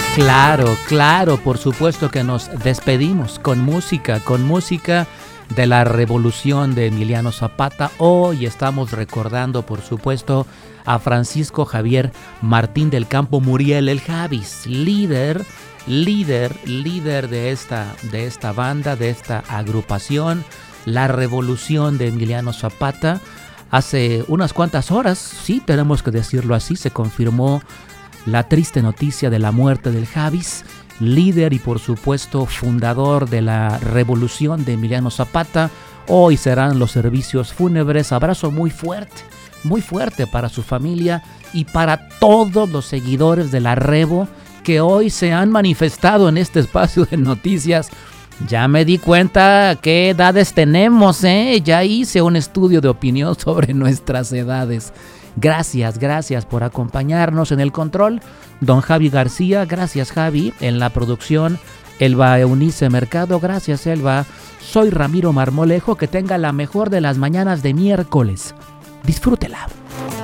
Claro, claro, por supuesto que nos despedimos con música de la revolución de Emiliano Zapata. Hoy estamos recordando, por supuesto, a Francisco Javier Martín del Campo Muriel, el Javis, líder de esta banda, de esta agrupación, la revolución de Emiliano Zapata. Hace unas cuantas horas, sí, tenemos que decirlo así, se confirmó la triste noticia de la muerte del Javis, líder y por supuesto fundador de la revolución de Emiliano Zapata. Hoy serán los servicios fúnebres. Abrazo muy fuerte para su familia y para todos los seguidores de la Revo que hoy se han manifestado en este espacio de noticias. Ya me di cuenta qué edades tenemos, ya hice un estudio de opinión sobre nuestras edades. Gracias por acompañarnos en el control, don Javi García. Gracias, Javi. En la producción, Elba Eunice Mercado. Gracias, Elba. Soy Ramiro Marmolejo. Que tenga la mejor de las mañanas de miércoles. Disfrútela.